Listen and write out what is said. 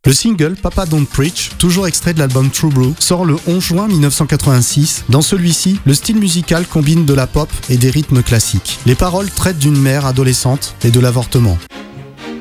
Le single Papa Don't Preach, toujours extrait de l'album True Blue, sort le 11 juin 1986. Dans celui-ci, le style musical combine de la pop et des rythmes classiques. Les paroles traitent d'une mère adolescente et de l'avortement.